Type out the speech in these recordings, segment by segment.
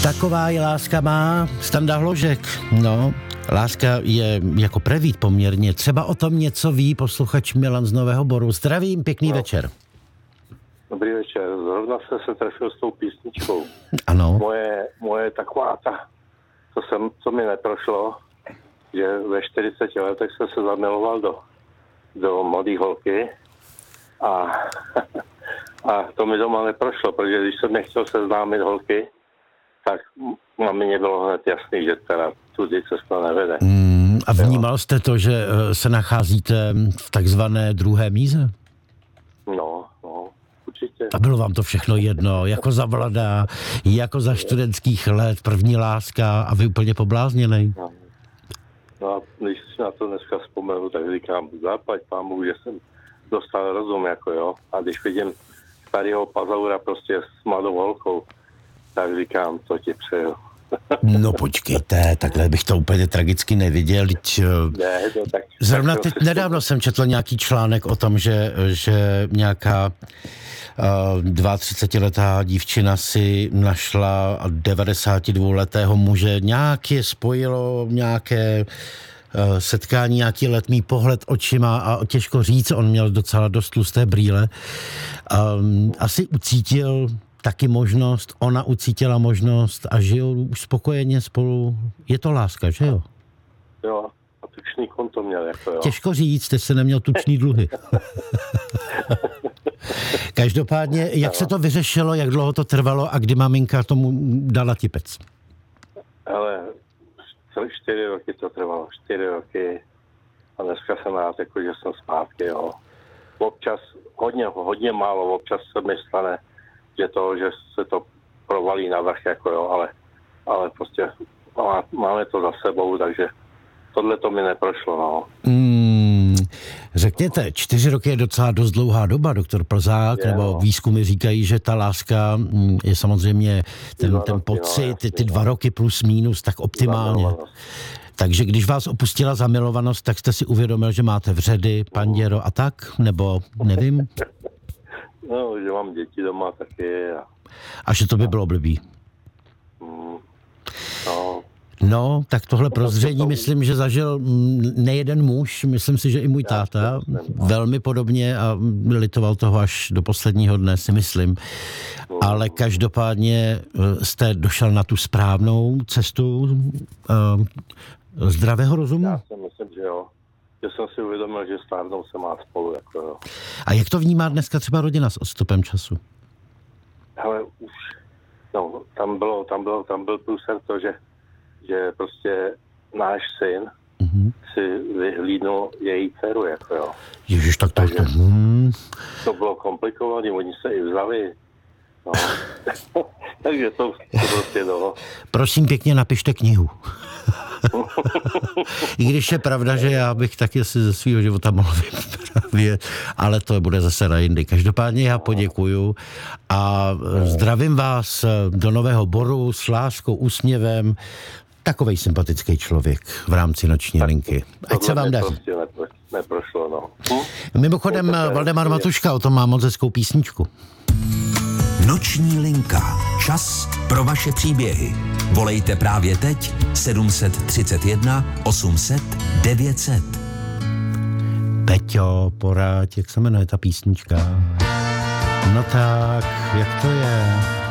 Taková je láska má Standa Hložek. No, láska je jako prevít poměrně. Třeba o tom něco ví posluchač Milan z Nového Boru. Zdravím, pěkný večer. Dobrý večer. Zrovna jsem se trefil s tou písničkou. Ano. Moje taková co mi neprošlo, že ve 40 letech jsem se zamiloval do mladé holky a to mi doma neprošlo, protože když jsem nechtěl seznámit holky, tak mně bylo hned jasný, že teda tudy cesta nevede. A vnímal jste to, že se nacházíte v takzvané druhé míze? No, určitě. A bylo vám to všechno jedno, jako za mladá, jako za studentských let, první láska a vy úplně poblázněnej? No a když si na to dneska vzpomenu, tak říkám, zaplať pámu, že jsem dostal rozum, jako jo. A když vidím starého pazaura prostě s mladou holkou, tak říkám, to ti přeju. No počkejte, takhle bych to úplně tragicky neviděl. Ne, to tak... Zrovna teď nedávno jsem četl nějaký článek o tom, že nějaká 32letá dívčina si našla 92letého muže. Nějaké spojilo, nějaké setkání, nějaký letmý pohled očima a těžko říct, on měl docela dost tlusté brýle. Asi ucítil taky možnost, ona ucítila možnost a žijou už spokojeně spolu. Je to láska, že jo? Jo, a tučný konto měl, jako jo. Těžko říct, jste se neměl tučný dluhy. Každopádně, jak se to vyřešilo, jak dlouho to trvalo a kdy maminka tomu dala tipec? Ale 4 roky to trvalo, 4 roky a dneska jsem rád, jako, že jsem zpátky, jo. Občas, hodně málo, občas se mi stane, že se to provalí na vrch, jako jo, ale prostě máme to za sebou, takže tohle to mi neprošlo, no. Řekněte, 4 roky je docela dost dlouhá doba, doktor Plzák, nebo výzkumy říkají, že ta láska je samozřejmě ten pocit, ty 2 roky plus minus, tak optimálně. Takže když vás opustila zamilovanost, tak jste si uvědomil, že máte vředy, panděro a tak? Nebo nevím? No, že mám děti doma taky. A že to by bylo blbý? No, tak tohle prozření myslím, že zažil nejeden muž, myslím si, že i můj táta, velmi podobně a litoval toho až do posledního dne, si myslím. Ale každopádně jste došel na tu správnou cestu zdravého rozumu? Já si myslím, že jo. Že jsem si uvědomil, že stárnou se má spolu, jako jo. A jak to vnímá dneska třeba rodina s odstupem času? Hele, už, no, tam byl průser to, že prostě náš syn si vyhlídnul její dceru, jako jo. Ježiš, tak to... To bylo komplikované, oni se i vzali. No. Takže to prostě dalo. Prosím pěkně, napište knihu. I když je pravda, že já bych taky si ze svého života mohl vyprávět, ale to bude zase na jindy. Každopádně já poděkuju a zdravím vás do Nového Boru s láskou, úsměvem. Takovej sympatický člověk v rámci noční linky. Ať se vám daří. Prostě neprošlo, no. Mimochodem, Valdemar Matuška o tom má moc hezkou písničku. Noční linka. Čas pro vaše příběhy. Volejte právě teď 731 800 900. Peťo, poraď, jak se jmenuje ta písnička? No tak, jak to je?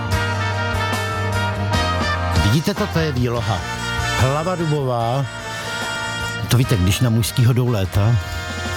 Vidíte to je výloha. Hlava dubová. To víte, když na mužskýho jdou léta,